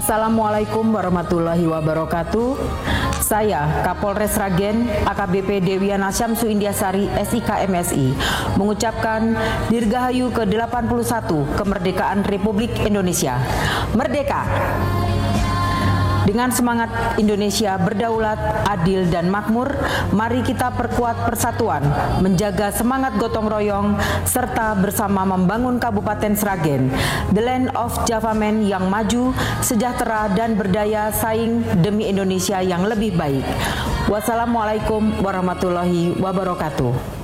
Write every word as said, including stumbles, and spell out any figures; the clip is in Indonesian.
Assalamualaikum warahmatullahi wabarakatuh. Saya Kapolres Sragen A K B P Dewiana Syamsu Indiasari S I K M S I mengucapkan Dirgahayu ke delapan puluh satu kemerdekaan Republik Indonesia. Merdeka! Dengan semangat Indonesia berdaulat, adil, dan makmur, mari kita perkuat persatuan, menjaga semangat gotong royong, serta bersama membangun Kabupaten Sragen, the land of Java Man yang maju, sejahtera, dan berdaya saing demi Indonesia yang lebih baik. Wassalamualaikum warahmatullahi wabarakatuh.